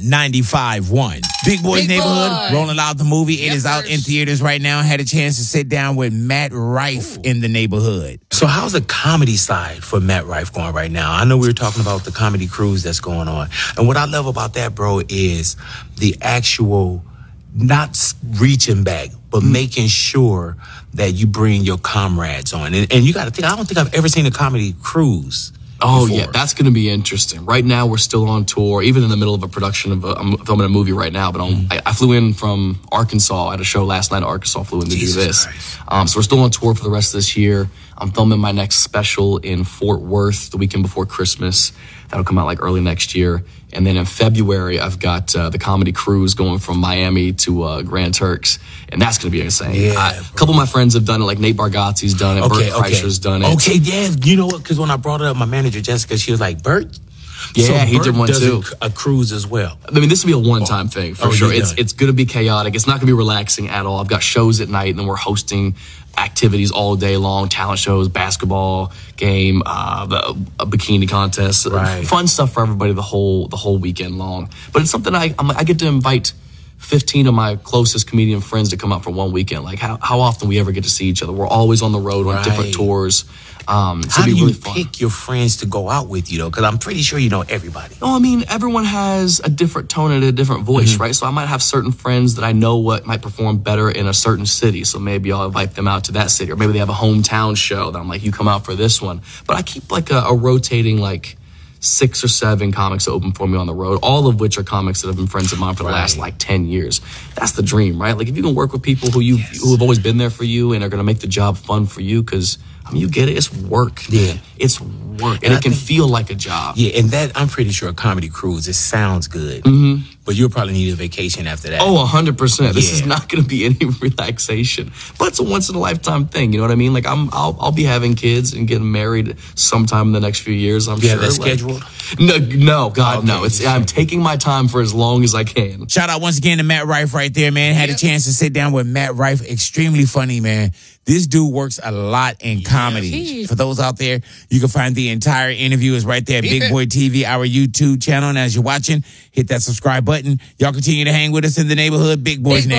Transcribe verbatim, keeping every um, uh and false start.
ninety-five point one. Big Boys Big Neighborhood, Boy. rolling out the movie. It Yes, is out sir. in theaters right now. Had a chance to sit down with Matt Rife in the neighborhood. So how's the comedy side for Matt Rife going right now? I know we were talking about the comedy cruise that's going on. And what I love about that, bro, is the actual not reaching back, but mm. making sure that you bring your comrades on. And, and you got to think, I don't think I've ever seen a comedy cruise. Oh, before. yeah, that's going to be interesting. Right now, we're still on tour, even in the middle of a production of a, I'm filming a movie right now, but I'm, I, I flew in from Arkansas. I had a show last night in Arkansas, flew in to Jesus do this. Christ. Um, so we're still on tour for the rest of this year. I'm filming my next special in Fort Worth the weekend before Christmas. That'll come out like early next year. And then in February, I've got uh, the comedy cruise going from Miami to uh, Grand Turks. And that's going to be insane. Yeah, I, a couple of my friends have done it, like Nate Bargatze's done it, Okay, Bert Kreischer's okay. done it. Okay, yeah, you know what? Because when I brought it up, my manager, Jessica, she was like, Bert? Yeah, so he Bert did one does too. A, a cruise as well. I mean, this will be a one-time thing for Oh, sure. you're It's done. it's going to be chaotic. It's not going to be relaxing at all. I've got shows at night, and then we're hosting activities all day long, talent shows, basketball game, uh, the, a bikini contest, Right. fun stuff for everybody the whole the whole weekend long. But it's something I I'm, I get to invite fifteen of my closest comedian friends to come out for one weekend. Like how how often we ever get to see each other? We're always on the road on Right. different tours. Um, so How do it'd be you really fun. pick your friends to go out with you, though? Because I'm pretty sure you know everybody. No, I mean, everyone has a different tone and a different voice, Mm-hmm. right? So I might have certain friends that I know what might perform better in a certain city. So maybe I'll invite them out to that city. Or maybe they have a hometown show that I'm like, you come out for this one. But I keep like a, a rotating like six or seven comics that open for me on the road, all of which are comics that have been friends of mine for the Right. last like ten years. That's the dream, right? Like if you can work with people who you Yes. who have always been there for you and are going to make the job fun for you, because I mean, you get it. It's work. Yeah. It's work. And, And I it can think- feel like a job. Yeah, and that, I'm pretty sure a comedy cruise, it sounds good. Mm-hmm. But you'll probably need a vacation after that. Oh, one hundred percent. This is Yeah. not going to be any relaxation. But it's a once-in-a-lifetime thing, you know what I mean? Like, I'm, I'll, I'll be having kids and getting married sometime in the next few years, I'm You sure. have that Like- scheduled? No, no, God, Okay. no. It's I'm taking my time for as long as I can. Shout out once again to Matt Rife right there, man. Had a chance to sit down with Matt Rife. Extremely funny, man. This dude works a lot in comedy. Yes. For those out there, you can find the entire interview is right there at Big Boy T V, our YouTube channel. And as you're watching, hit that subscribe button. Y'all continue to hang with us in the neighborhood. Big Boys Big Boy.